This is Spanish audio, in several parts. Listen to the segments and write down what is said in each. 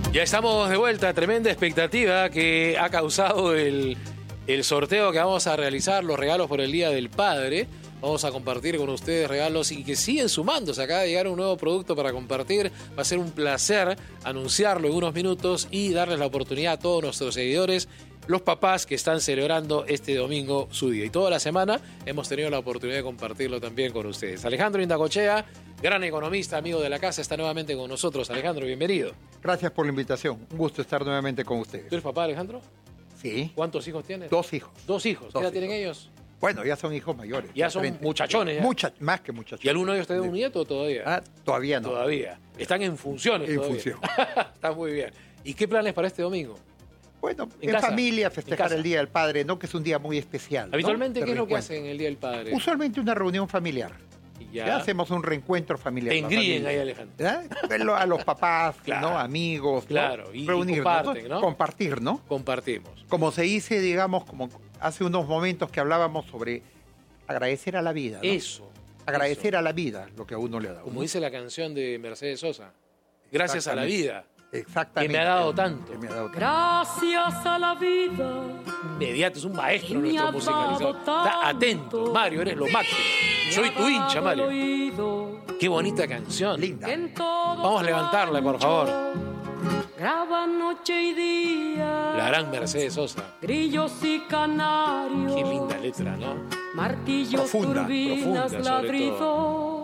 Ya estamos de vuelta, tremenda expectativa que ha causado el sorteo que vamos a realizar, los regalos por el Día del Padre. Vamos a compartir con ustedes regalos y que siguen sumándose. Acaba de llegar un nuevo producto para compartir. Va a ser un placer anunciarlo en unos minutos y darles la oportunidad a todos nuestros seguidores, los papás que están celebrando este domingo su día. Y toda la semana hemos tenido la oportunidad de compartirlo también con ustedes. Alejandro Indacochea, gran economista, amigo de la casa, está nuevamente con nosotros. Alejandro, bienvenido. Gracias por la invitación. Un gusto estar nuevamente con ustedes. ¿Tú eres papá, Alejandro? Sí. ¿Cuántos hijos tienes? 2 hijos. 2 hijos. ¿Qué edad tienen ellos? Bueno, ya son hijos mayores. Ya son muchachones. Ya. Más que muchachones. ¿Y alguno de ellos tiene un nieto todavía? Todavía no. Todavía. Están en funciones En todavía. función. Está muy bien. ¿Y qué planes para este domingo? Bueno, ¿En en casa? familia, festejar el Día del Padre, ¿no? Que es un día muy especial. Habitualmente, ¿no? ¿qué es lo que Reencuentro. hacen el Día del Padre? Usualmente una reunión familiar. Y Ya hacemos un reencuentro familiar. Te la engríen familia. ahí, Alejandro. ¿Ya? Verlo a los papás, Claro. ¿no? Amigos, Claro, ¿no? y Reunirnos, comparten, ¿no? Compartir, ¿no? Compartimos. Como se dice, digamos, como hace unos momentos que hablábamos sobre agradecer a la vida, ¿no? Eso. Agradecer a la vida lo que a uno le ha dado. Como dice la canción de Mercedes Sosa. Gracias a la vida. Exactamente. Que me ha dado tanto. Que me ha dado tanto. Gracias a la vida. Inmediato, es un maestro Que me nuestro ha musicalizador. dado Está atento, tanto. Mario, eres lo máximo. Soy tu hincha, Mario. Qué bonita canción. Linda. Vamos a levantarla, por favor. Graba noche y día. La gran Mercedes Sosa. Grillos y canarios. Qué linda letra, ¿no? Martillos, Profunda, turbinas, profunda, sobre ladridos.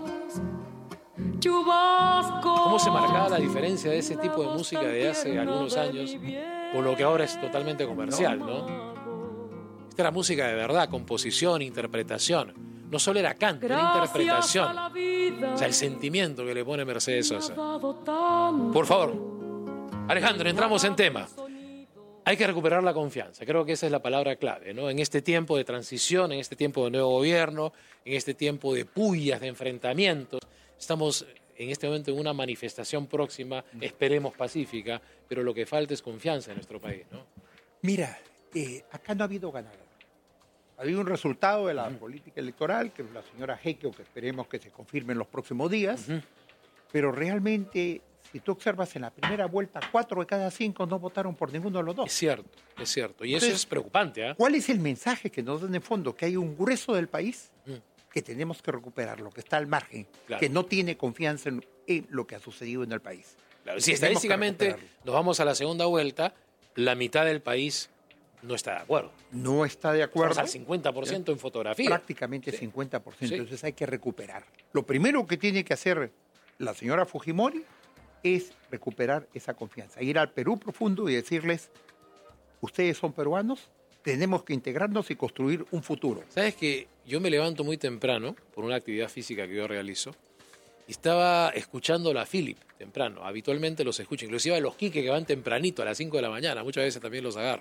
Chubascos. ¿Cómo se marcaba la diferencia de ese tipo de música de hace algunos años con lo que ahora es totalmente comercial, ¿no? Esta era música de verdad, composición, interpretación. No solo era canto, era interpretación. O sea, el sentimiento que le pone Mercedes Sosa. Por favor, Alejandro, entramos en tema. Hay que recuperar la confianza. Creo que esa es la palabra clave, ¿no? En este tiempo de transición, en este tiempo de nuevo gobierno, en este tiempo de pullas, de enfrentamientos, estamos en este momento en una manifestación próxima, esperemos pacífica, pero lo que falta es confianza en nuestro país, ¿no? Mira, acá no ha habido ganador. Ha habido un resultado de la política electoral, que es la señora Heiko, que esperemos que se confirme en los próximos días, pero realmente, si tú observas en la primera vuelta, 4 de cada 5 no votaron por ninguno de los dos. Es cierto, es cierto. Y eso Entonces, es preocupante, ¿ah? ¿Cuál es el mensaje que nos dan de fondo? Que hay un grueso del país que tenemos que recuperar, lo que está al margen, Claro. que no tiene confianza en lo que ha sucedido en el país. Claro, si Tenemos que estadísticamente recuperarlo. nos vamos a la segunda vuelta, la mitad del país no está de acuerdo. No está de acuerdo. Estamos al 50% en fotografía. Prácticamente Sí. 50%. Sí. Entonces hay que recuperar. Lo primero que tiene que hacer la señora Fujimori es recuperar esa confianza. Ir al Perú profundo y decirles, ustedes son peruanos, tenemos que integrarnos y construir un futuro. ¿Sabes que yo me levanto muy temprano por una actividad física que yo realizo? Y estaba escuchando la Philip temprano. Habitualmente los escucho. Inclusive a los Quique que van tempranito a las 5 de la mañana. Muchas veces también los agarro.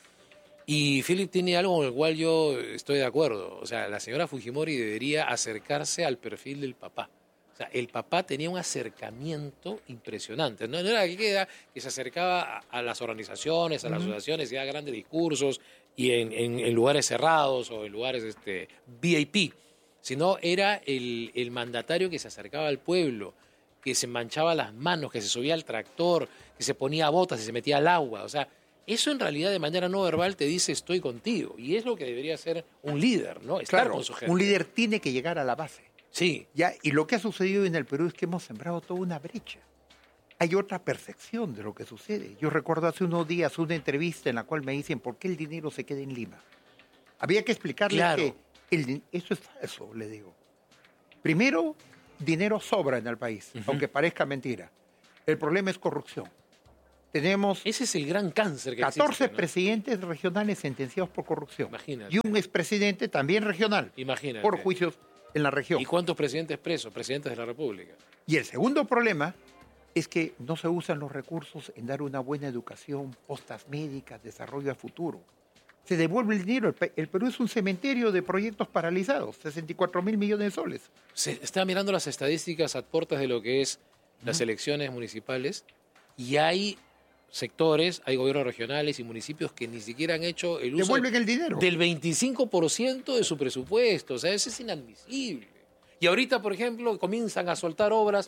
Y Philip tiene algo con el cual yo estoy de acuerdo. O sea, la señora Fujimori debería acercarse al perfil del papá. O sea, el papá tenía un acercamiento impresionante. No era que se acercaba a las organizaciones, a las asociaciones y daba grandes discursos y en lugares cerrados o en lugares VIP, sino era el mandatario que se acercaba al pueblo, que se manchaba las manos, que se subía al tractor, que se ponía botas y se metía al agua. O sea, eso en realidad de manera no verbal te dice estoy contigo. Y es lo que debería ser un líder, ¿no? Estar Claro, con su gente. un líder tiene que llegar a la base. Sí. ¿Ya? Y lo que ha sucedido en el Perú es que hemos sembrado toda una brecha. Hay otra percepción de lo que sucede. Yo recuerdo hace unos días una entrevista en la cual me dicen ¿por qué el dinero se queda en Lima? Había que explicarles Claro. que eso es falso, le digo. Primero, dinero sobra en el país, aunque parezca mentira. El problema es corrupción. Tenemos Ese es el gran cáncer que 14 existe, ¿no? presidentes regionales sentenciados por corrupción. Imagínate. Y un expresidente también regional Imagínate. por juicios en la región. ¿Y cuántos presidentes presos? Presidentes de la República. Y el segundo problema es que no se usan los recursos en dar una buena educación, postas médicas, desarrollo a futuro. Se devuelve el dinero. El Perú es un cementerio de proyectos paralizados, 64.000 millones de soles. Se está mirando las estadísticas a puertas de lo que es las elecciones municipales y hay sectores, hay gobiernos regionales y municipios que ni siquiera han hecho el uso Devuelven el dinero. del 25% de su presupuesto. O sea, eso es inadmisible. Y ahorita, por ejemplo, comienzan a soltar obras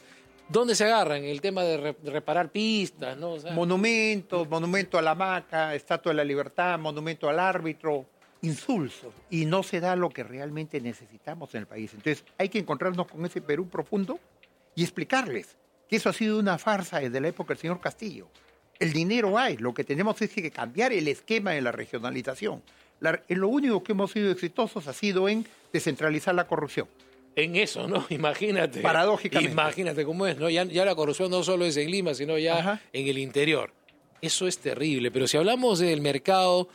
¿Dónde se agarran? El tema de reparar pistas, ¿no? O sea, Monumentos, monumento a la hamaca, estatua de la libertad, monumento al árbitro, insulsos. Y no se da lo que realmente necesitamos en el país. Entonces hay que encontrarnos con ese Perú profundo y explicarles que eso ha sido una farsa desde la época del señor Castillo. El dinero hay, lo que tenemos es que cambiar el esquema de la regionalización. Lo único que hemos sido exitosos ha sido en descentralizar la corrupción. en eso, ¿no? Imagínate. Paradójicamente. Imagínate cómo es, ¿no? Ya la corrupción no solo es en Lima, sino ya Ajá. en el interior. Eso es terrible. Pero si hablamos del mercado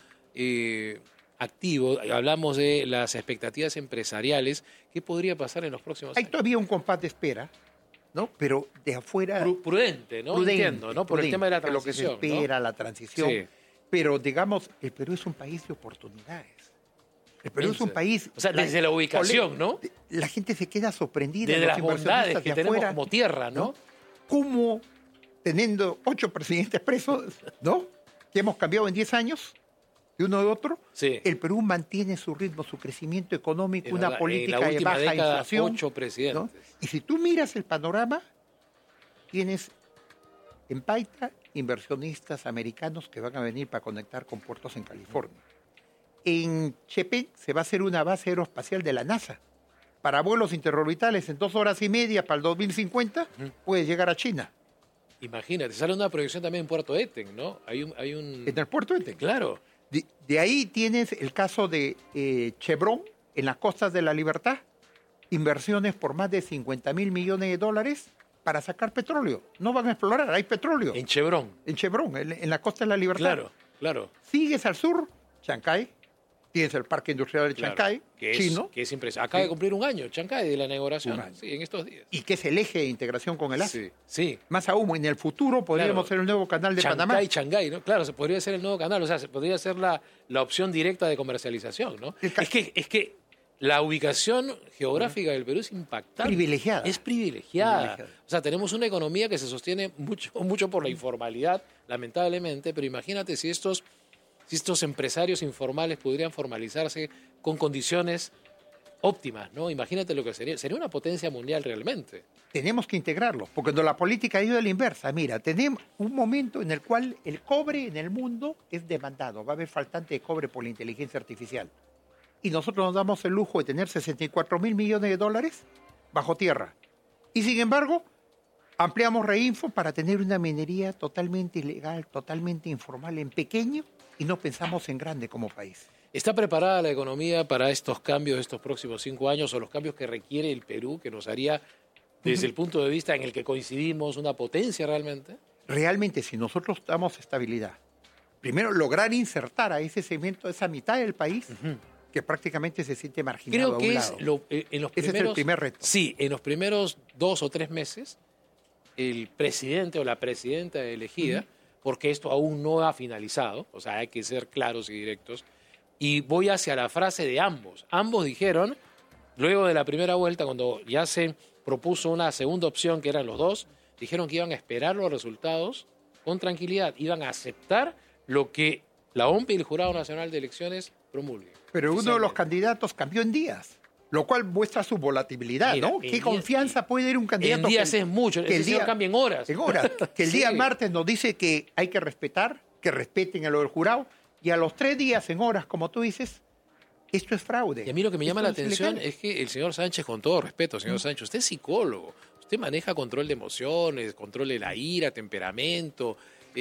activo, hablamos de las expectativas empresariales, ¿qué podría pasar en los próximos Hay años? todavía un compás de espera, ¿no? Pero de afuera... Prudente, ¿no? prudente, Entiendo, ¿no? Por el prudente, tema de la de lo que se transición, espera, ¿no? la transición. Sí. Pero, digamos, el Perú es un país de oportunidades. El Perú es un país... O sea, desde la ubicación, ¿no? La gente se queda sorprendida. De los las bondades inversionistas que de tenemos afuera, como tierra, ¿no? ¿Cómo, teniendo 8 presidentes presos, ¿no? Que hemos cambiado en 10 años, de uno de otro, Sí. el Perú mantiene su ritmo, su crecimiento económico, Es una verdad, política en la de última baja década, inflación. 8 presidentes. ¿no? Y si tú miras el panorama, tienes en Paita inversionistas americanos que van a venir para conectar con puertos en California. En Chepén se va a hacer una base aeroespacial de la NASA. Para vuelos interorbitales en 2 horas y media para el 2050, puedes llegar a China. Imagínate, sale una proyección también en Puerto Eten, ¿no? Hay un... En el puerto de Tequila. Claro. De ahí tienes el caso de Chevron en las costas de la Libertad. Inversiones por más de 50 mil millones de dólares para sacar petróleo. No van a explorar, hay petróleo. En Chevron. En Chevron, en la costa de la Libertad. Claro, claro. Sigues al sur, Chancay. Tienes el Parque Industrial de Claro, Chancay, que es, chino, que es impresionante. Acaba de cumplir un año, Chancay, de la inauguración. Un año. Sí, en estos días. y que es el eje de integración con el Asia. Sí, sí. Más aún, en el futuro podríamos Claro. ser el nuevo canal de Panamá. Chancay, ¿no? Claro, se podría ser el nuevo canal, o sea, se podría ser la opción directa de comercialización, ¿no? Es que la ubicación geográfica del Perú es impactante. Privilegiada. Es privilegiada. Privilegiada. O sea, tenemos una economía que se sostiene mucho por la informalidad, lamentablemente, pero imagínate si estos empresarios informales podrían formalizarse con condiciones óptimas, ¿no? Imagínate lo que sería. Sería una potencia mundial realmente. Tenemos que integrarlos, porque cuando la política ha ido a la inversa, mira, tenemos un momento en el cual el cobre en el mundo es demandado, va a haber faltante de cobre por la inteligencia artificial. Y nosotros nos damos el lujo de tener 64 mil millones de dólares bajo tierra. Y sin embargo, ampliamos Reinfo para tener una minería totalmente ilegal, totalmente informal en pequeño, y no pensamos en grande como país. ¿Está preparada la economía para estos cambios de estos próximos 5 años o los cambios que requiere el Perú, que nos haría, desde el punto de vista en el que coincidimos, una potencia realmente? Realmente, si nosotros damos estabilidad, primero lograr insertar a ese segmento, esa mitad del país, que prácticamente se siente marginado Creo que a es un lado. en los Ese es el primer reto. Sí, en los primeros 2 o 3 meses, el presidente o la presidenta elegida, porque esto aún no ha finalizado, o sea, hay que ser claros y directos, y voy hacia la frase de ambos. Ambos dijeron, luego de la primera vuelta, cuando ya se propuso una segunda opción, que eran los dos, dijeron que iban a esperar los resultados con tranquilidad, iban a aceptar lo que la OMP y el Jurado Nacional de Elecciones promulguen. Pero uno de los candidatos cambió en días, lo cual muestra su volatilidad, Mira, ¿no? en ¿Qué días- confianza puede tener un candidato? En días que- es mucho, que el señor cambia en horas. En horas. Que el día Sí. martes nos dice que hay que respetar, que respeten a lo del jurado, y a los 3 días en horas, como tú dices, esto es fraude. Y a mí lo que me llama Esto la es atención ilegal. es que el señor Sánchez, con todo respeto, señor Sánchez, usted es psicólogo, usted maneja control de emociones, control de la ira, temperamento,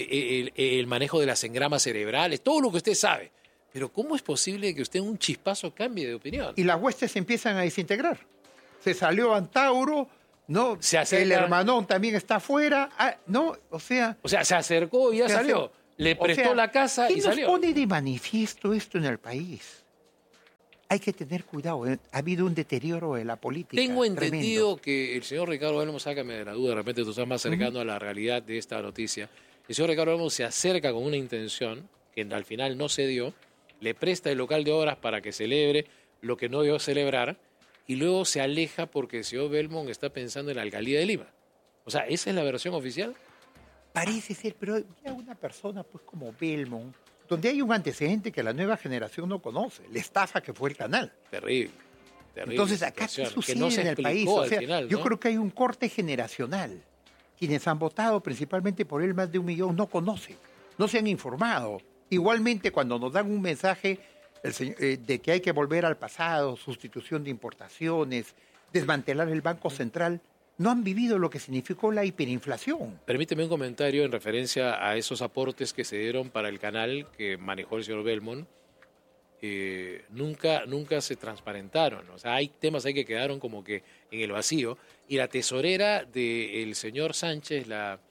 el manejo de las engramas cerebrales, todo lo que usted sabe. Pero ¿cómo es posible que usted en un chispazo cambie de opinión? Y las huestes se empiezan a desintegrar. Se salió Antauro, ¿no? Se acerca- El hermanón también está afuera, ¿no? O sea... O sea, se acercó y ya se salió. hace- Le o prestó sea, la casa ¿qué y nos salió. pone de manifiesto esto en el país? Hay que tener cuidado. Ha habido un deterioro de la política. Tengo tremendo. entendido que el señor Ricardo Olmos, sácame de la duda, de repente tú estás más cercano a la realidad de esta noticia. El señor Ricardo Olmos se acerca con una intención que al final no se dio, le presta el local de obras para que celebre lo que no debió celebrar y luego se aleja porque el señor Belmont está pensando en la alcaldía de Lima. O sea, ¿esa es la versión oficial? Parece ser, pero ya una persona pues como Belmont, donde hay un antecedente que la nueva generación no conoce, la estafa que fue el canal. Terrible. Terrible Entonces, acá ¿qué situación, sucede que no se en el país? explicó O al sea, final, yo ¿no? creo que hay un corte generacional. quienes han votado principalmente por él, más de 1 millón, no conocen, no se han informado. Igualmente, cuando nos dan un mensaje de que hay que volver al pasado, sustitución de importaciones, desmantelar el Banco Central, no han vivido lo que significó la hiperinflación. Permíteme un comentario en referencia a esos aportes que se dieron para el canal que manejó el señor Belmont. Nunca se transparentaron. O sea, hay temas ahí que quedaron como que en el vacío. Y la tesorera del señor Sánchez,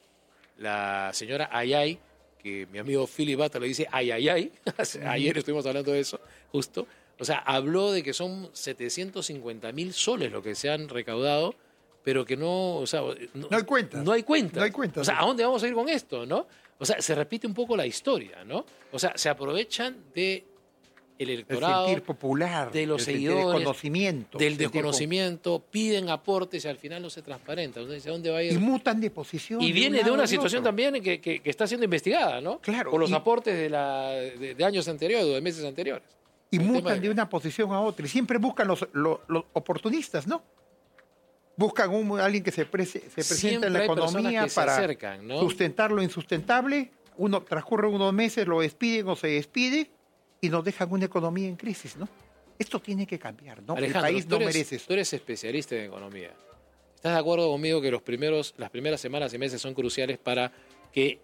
la señora Ayay, que mi amigo Philip Bata le dice ayayay, ayer estuvimos hablando de eso, justo. O sea, habló de que son 750.000 soles lo que se han recaudado, pero que no, o sea, no hay cuentas. No hay cuentas. No hay cuentas. O sea, ¿a dónde vamos a ir con esto, no? O sea, se repite un poco la historia, ¿no? O sea, se aprovechan de el electorado, el sentir popular, de los el seguidores, desconocimiento, del desconocimiento, piden aportes y al final no se transparenta. Entonces, ¿a dónde va a ir? Y mutan de posición. Y viene de una situación también que está siendo investigada, ¿no? Claro. Por los aportes de años anteriores o de meses anteriores. Y mutan de una posición a otra. Y siempre buscan los oportunistas, ¿no? Buscan alguien que se presenta en la economía para acercan, ¿no? sustentar lo insustentable. Transcurren unos meses, lo despiden o se despide y nos dejan una economía en crisis, ¿no? Esto tiene que cambiar, ¿no? Alejandro, el país no merece eso. Tú eres especialista en economía. ¿Estás de acuerdo conmigo que las primeras semanas y meses son cruciales para que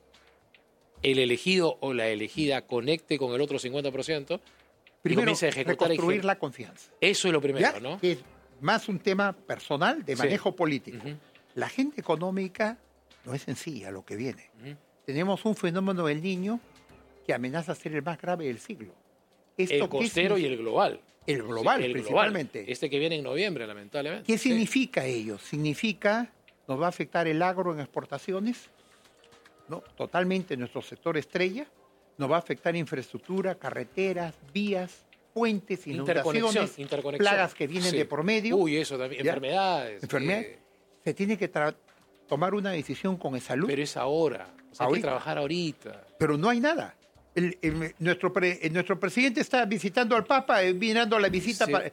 el elegido o la elegida conecte con el otro 50%? Primero, comience a ejecutar reconstruir la confianza. Eso es lo primero, ¿Ya? ¿no? Que es más un tema personal de manejo político. Uh-huh. La agenda económica no es sencilla lo que viene. Uh-huh. Tenemos un fenómeno del Niño que amenaza ser el más grave del siglo. El costero y el global. El global, sí, el principalmente. Global. Este que viene en noviembre, lamentablemente. ¿Qué significa ello? Significa, nos va a afectar el agro en exportaciones, ¿no? Totalmente nuestro sector estrella, nos va a afectar infraestructura, carreteras, vías, puentes, inundaciones, plagas que vienen de por medio. Uy, eso también, ¿ya? Enfermedades. Se tiene que tomar una decisión con salud. Pero es ahora. O sea, hay que trabajar ahorita. Pero no hay nada. Nuestro presidente está visitando al Papa, mirando la visita, para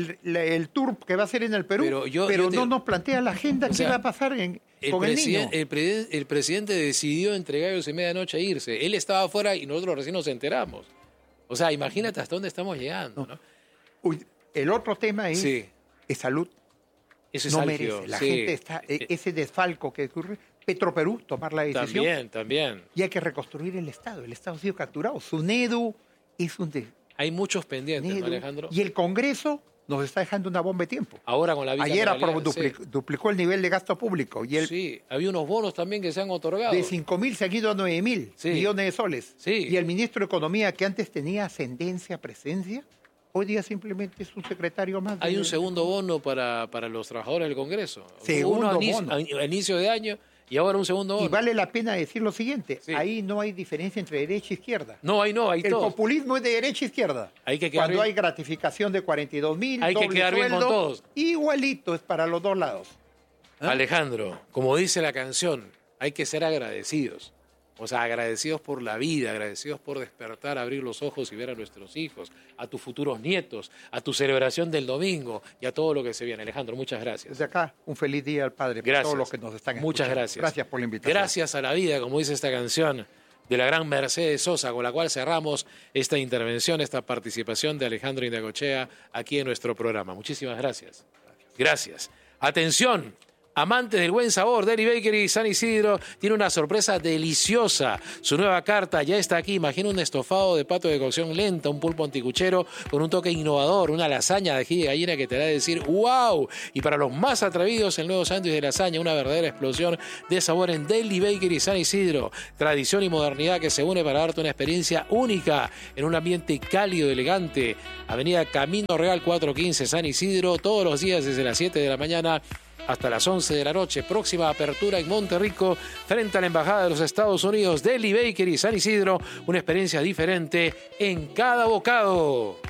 el tour que va a hacer en el Perú, pero no nos plantea la agenda, qué va a pasar con el niño. El presidente decidió entre gallos y medianoche irse. Él estaba afuera y nosotros recién nos enteramos. O sea, imagínate hasta dónde estamos llegando, ¿no? Uy, el otro tema es salud. Eso es no álgido, merece. La gente está, ese desfalco que ocurre. Petroperú, tomar la decisión. También. Y hay que reconstruir el Estado. El Estado ha sido capturado. SUNEDU es un... Hay muchos pendientes, ¿no, Alejandro? Y el Congreso nos está dejando una bomba de tiempo. Ahora con la ayer duplicó el nivel de gasto público. Y había unos bonos también que se han otorgado. De 5.000 se han ido a 9.000 millones de soles. Sí. Y el ministro de Economía, que antes tenía ascendencia, presencia, hoy día simplemente es un secretario más. Hay un segundo bono para los trabajadores del Congreso. Segundo bono. A inicio de año. Y ahora un segundo bono. Y vale la pena decir lo siguiente, ahí no hay diferencia entre derecha e izquierda. No, hay el populismo es de derecha e izquierda. Cuando hay gratificación de 42.000, hay que quedar bien con todos. Igualito es para los dos lados. Alejandro, como dice la canción, hay que ser agradecidos. O sea, agradecidos por la vida, agradecidos por despertar, abrir los ojos y ver a nuestros hijos, a tus futuros nietos, a tu celebración del domingo y a todo lo que se viene. Alejandro, muchas gracias. Desde acá, un feliz día al Padre para todos los que nos están escuchando. Muchas gracias. Gracias por la invitación. Gracias a la vida, como dice esta canción de la gran Mercedes Sosa, con la cual cerramos esta intervención, esta participación de Alejandro Indiacochea aquí en nuestro programa. Muchísimas gracias. Gracias. Atención. Amantes del buen sabor, Deli Bakery San Isidro tiene una sorpresa deliciosa. Su nueva carta ya está aquí. Imagina un estofado de pato de cocción lenta, un pulpo anticuchero con un toque innovador, una lasaña de ají de gallina que te hará decir ¡wow! Y para los más atrevidos, el nuevo sándwich de lasaña, una verdadera explosión de sabor en Deli Bakery San Isidro. Tradición y modernidad que se une para darte una experiencia única en un ambiente cálido y elegante. Avenida Camino Real 415 San Isidro, todos los días desde las 7 de la mañana hasta las 11 de la noche. Próxima apertura en Monterrico, frente a la Embajada de los Estados Unidos. Deli Bakery San Isidro, una experiencia diferente en cada bocado.